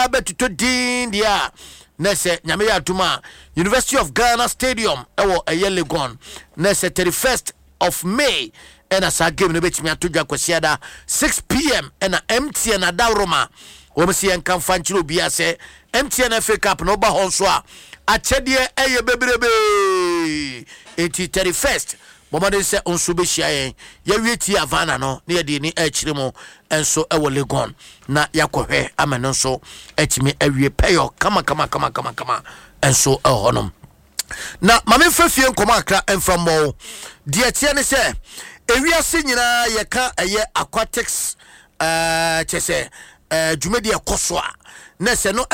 betuto din dia na se nyame ya aduma University of Ghana Stadium ewo Legon na se 31st of May ena sa game no betimi atodwa kwasiada 6 p.m. ena MTN Adawroma womsi en kan fanchiro bia se MTN FA Cup no ba honso a achedie eye bebrebe 31st bomade se onso be hia yen ya wieti avana no na yede ni achire mo enso ewo Legon na yakohwe ameno so etimi awie payo kama enso ehonom na mame fafie nkoma akra enfamo de tie ne se ewiase nyina yeka eye aquatics chese dwumedi ekoso a na se no